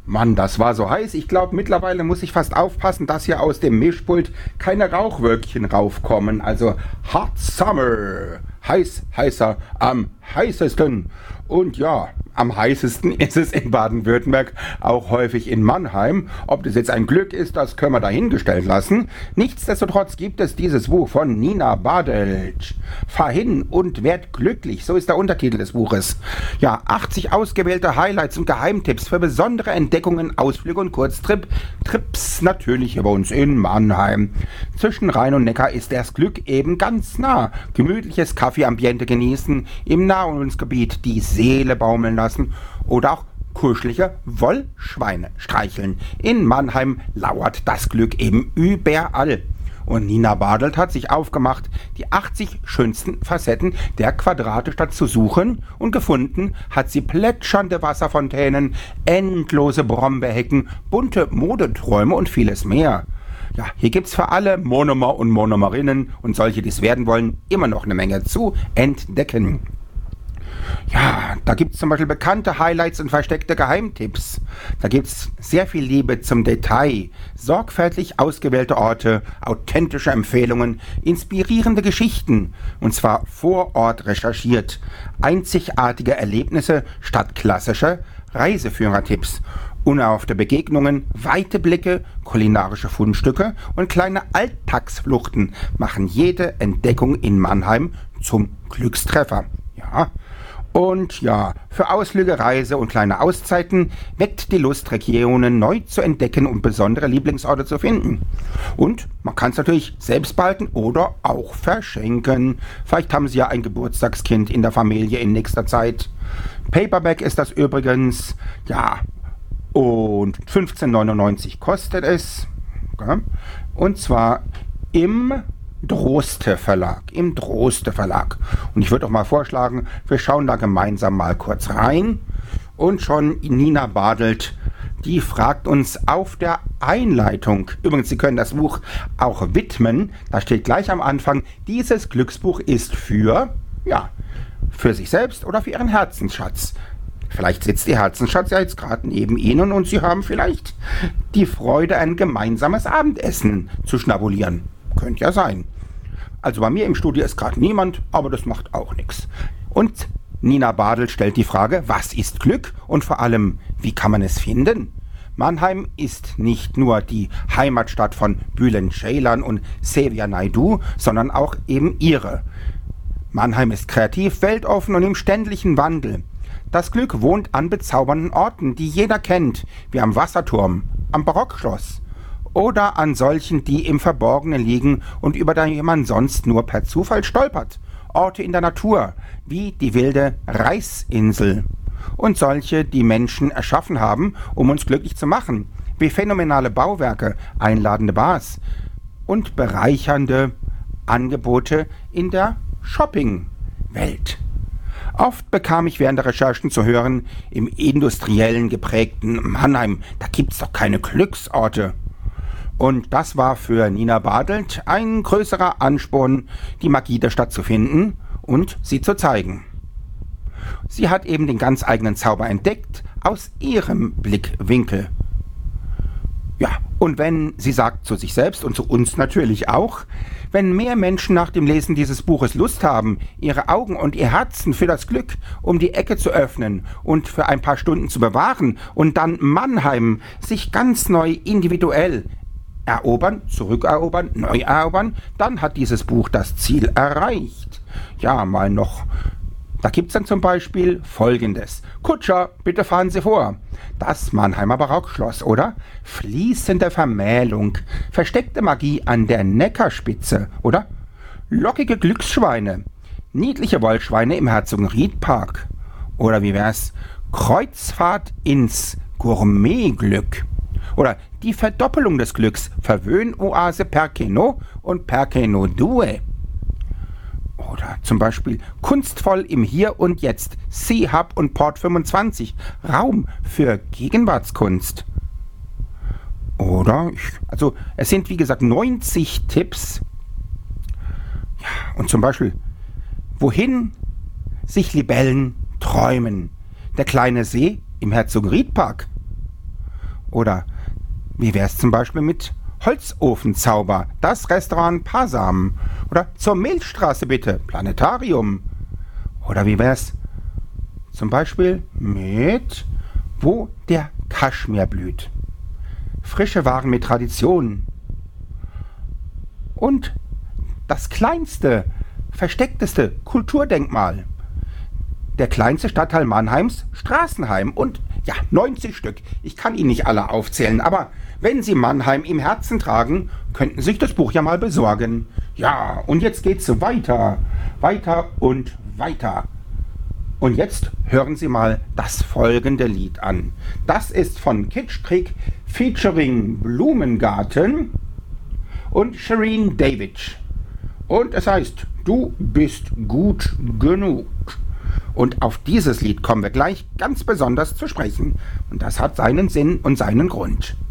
Mann, das war so heiß. Ich glaube, mittlerweile muss ich fast aufpassen, dass hier aus dem Mischpult keine Rauchwölkchen raufkommen. Also Hot Summer. Heiß, heißer, am heißesten. Und ja, am heißesten ist es in Baden-Württemberg, auch häufig in Mannheim. Ob das jetzt ein Glück ist, das können wir dahingestellt lassen. Nichtsdestotrotz gibt es dieses Buch von Nina Bartelt. Fahr hin und werd glücklich, so ist der Untertitel des Buches. Ja, 80 ausgewählte Highlights und Geheimtipps für besondere Entdeckungen, Ausflüge und Kurztrips, natürlich hier bei uns in Mannheim. Zwischen Rhein und Neckar ist das Glück eben ganz nah. Gemütliches Kaffeeambiente genießen, im Naherholungsgebiet die Seele baumeln lassen oder auch kuschelige Wollschweine streicheln. In Mannheim lauert das Glück eben überall. Und Nina Bartelt hat sich aufgemacht, die 80 schönsten Facetten der Quadratestadt zu suchen, und gefunden hat sie plätschernde Wasserfontänen, endlose Brombeerhecken, bunte Modeträume und vieles mehr. Ja, hier gibt's für alle Monomer und Monomerinnen und solche, die es werden wollen, immer noch eine Menge zu entdecken. Ja, da gibt es zum Beispiel bekannte Highlights und versteckte Geheimtipps. Da gibt es sehr viel Liebe zum Detail, sorgfältig ausgewählte Orte, authentische Empfehlungen, inspirierende Geschichten, und zwar vor Ort recherchiert, einzigartige Erlebnisse statt klassischer Reiseführertipps, unerhoffte Begegnungen, weite Blicke, kulinarische Fundstücke und kleine Alltagsfluchten machen jede Entdeckung in Mannheim zum Glückstreffer. Ja. Und ja, für Ausflüge, Reise und kleine Auszeiten weckt die Lust, Regionen neu zu entdecken und besondere Lieblingsorte zu finden. Und man kann es natürlich selbst behalten oder auch verschenken. Vielleicht haben Sie ja ein Geburtstagskind in der Familie in nächster Zeit. Paperback ist das übrigens, ja, und 15,99 kostet es. Ja, und zwar im Droste Verlag. Und ich würde auch mal vorschlagen, wir schauen da gemeinsam mal kurz rein. Und schon Nina Bartelt, die fragt uns auf der Einleitung. Übrigens, Sie können das Buch auch widmen. Da steht gleich am Anfang, dieses Glücksbuch ist für sich selbst oder für Ihren Herzensschatz. Vielleicht sitzt Ihr Herzensschatz ja jetzt gerade neben Ihnen und Sie haben vielleicht die Freude, ein gemeinsames Abendessen zu schnabulieren. Könnte ja sein. Also bei mir im Studio ist gerade niemand, aber das macht auch nichts. Und Nina Bartelt stellt die Frage, was ist Glück und vor allem, wie kann man es finden? Mannheim ist nicht nur die Heimatstadt von Bülent Ceylan und Xavier Naidoo, sondern auch eben ihre. Mannheim ist kreativ, weltoffen und im ständigen Wandel. Das Glück wohnt an bezaubernden Orten, die jeder kennt, wie am Wasserturm, am Barockschloss oder an solchen, die im Verborgenen liegen und über die man sonst nur per Zufall stolpert. Orte in der Natur, wie die wilde Reißinsel. Und solche, die Menschen erschaffen haben, um uns glücklich zu machen, wie phänomenale Bauwerke, einladende Bars und bereichernde Angebote in der Shopping-Welt. Oft bekam ich während der Recherchen zu hören, im industriellen geprägten Mannheim, da gibt's doch keine Glücksorte. Und das war für Nina Bartelt ein größerer Ansporn, die Magie der Stadt zu finden und sie zu zeigen. Sie hat eben den ganz eigenen Zauber entdeckt, aus ihrem Blickwinkel. Ja, und wenn sie sagt zu sich selbst und zu uns natürlich auch, wenn mehr Menschen nach dem Lesen dieses Buches Lust haben, ihre Augen und ihr Herzen für das Glück um die Ecke zu öffnen und für ein paar Stunden zu bewahren und dann Mannheim sich ganz neu individuell erobern, zurückerobern, neu erobern, dann hat dieses Buch das Ziel erreicht. Ja, mal noch. Da gibt's dann zum Beispiel Folgendes. Kutscher, bitte fahren Sie vor. Das Mannheimer Barockschloss, oder? Fließende Vermählung, versteckte Magie an der Neckarspitze, oder? Lockige Glücksschweine, niedliche Wollschweine im Herzogenried-Park. Oder wie wär's? Kreuzfahrt ins Gourmetglück. Oder die Verdoppelung des Glücks, Verwöhnoase Perkeno und Perkeno Due. Oder zum Beispiel kunstvoll im Hier und Jetzt, Sea-Hub und Port 25, Raum für Gegenwartskunst. Oder, es sind wie gesagt 90 Tipps. Ja, und zum Beispiel, wohin sich Libellen träumen. Der kleine See im Herzogenried-Park. Oder wie wär's zum Beispiel mit Holzofenzauber, das Restaurant Pasam? Oder zur Milchstraße bitte, Planetarium? Oder wie wär's zum Beispiel mit Wo der Kaschmir blüht? Frische Waren mit Tradition. Und das kleinste, versteckteste Kulturdenkmal. Der kleinste Stadtteil Mannheims, Straßenheim. Und ja, 90 Stück. Ich kann Ihnen nicht alle aufzählen, aber wenn Sie Mannheim im Herzen tragen, könnten Sie sich das Buch ja mal besorgen. Ja, und jetzt geht's weiter. Weiter und weiter. Und jetzt hören Sie mal das folgende Lied an. Das ist von Kitschkrieg featuring Blumengarten und Shireen David. Und es heißt, du bist gut genug. Und auf dieses Lied kommen wir gleich ganz besonders zu sprechen. Und das hat seinen Sinn und seinen Grund.